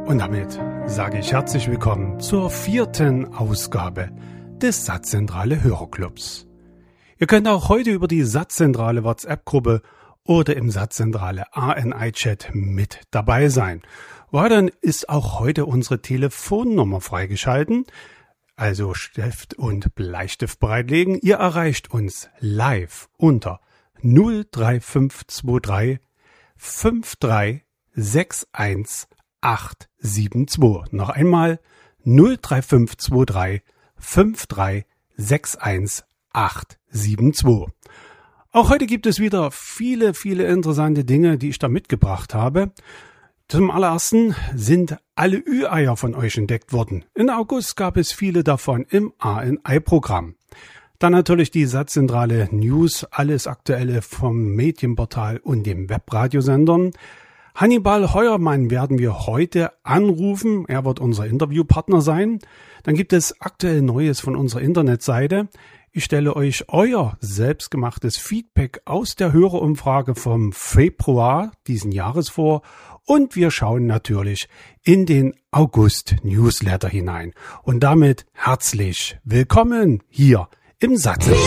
Und damit sage ich herzlich willkommen zur 4. Ausgabe des Satzzentrale Hörerclubs. Ihr könnt auch heute über die Satzzentrale WhatsApp-Gruppe oder im Satzzentrale ANI-Chat mit dabei sein. Weiterhin ist auch heute unsere Telefonnummer freigeschalten. Also Stift und Bleistift bereitlegen. Ihr erreicht uns live unter 03523 5361 872. Noch einmal 03523 5361 872. Auch heute gibt es wieder viele interessante Dinge, die ich da mitgebracht habe. Zum allerersten sind alle Ü-Eier von euch entdeckt worden. In August gab es viele davon im ANI-Programm. Dann natürlich die Satzzentrale News, alles Aktuelle vom Medienportal und dem Webradiosendern. Hannibal Heuermann werden wir heute anrufen. Er wird unser Interviewpartner sein. Dann gibt es aktuell Neues von unserer Internetseite. Ich stelle euch euer selbstgemachtes Feedback aus der Hörerumfrage vom Februar diesen Jahres vor. Und wir schauen natürlich in den August-Newsletter hinein. Und damit herzlich willkommen hier im Satzzentrale.